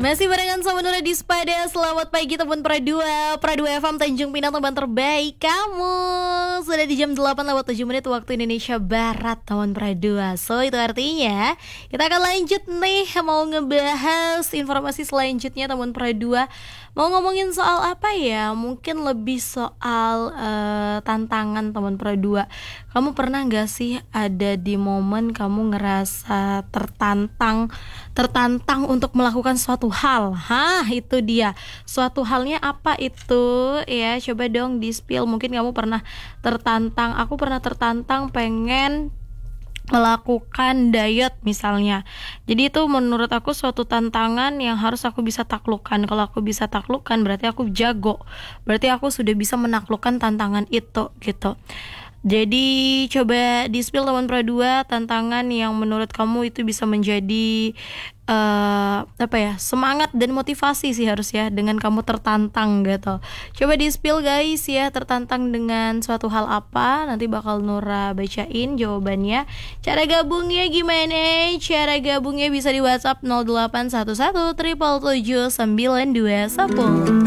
Masih barengan sama Nura di Spada. Selamat pagi teman Pradua FM Tanjung Pinang, teman terbaik kamu. Sudah di jam 8:07 waktu Indonesia Barat teman Pradua. So itu artinya kita akan lanjut nih, mau ngebahas informasi selanjutnya teman Pradua. Mau ngomongin soal apa ya? Mungkin lebih soal tantangan teman Pradua. Kamu pernah gak sih ada di momen kamu ngerasa tertantang untuk melakukan suatu hal? Itu dia. Suatu halnya apa itu? Ya, coba dong di-spill. Mungkin kamu pernah tertantang. Aku pernah tertantang pengen melakukan diet misalnya. Jadi itu menurut aku suatu tantangan yang harus aku bisa taklukkan. Kalau aku bisa taklukkan berarti aku jago. Berarti aku sudah bisa menaklukkan tantangan itu gitu. Jadi coba di-spill teman Pradua tantangan yang menurut kamu itu bisa menjadi semangat dan motivasi sih harus ya, dengan kamu tertantang gitu. Coba di-spill guys ya, tertantang dengan suatu hal apa? Nanti bakal Nura bacain jawabannya. Cara gabungnya gimana? Cara gabungnya bisa di WhatsApp 0811 777 921.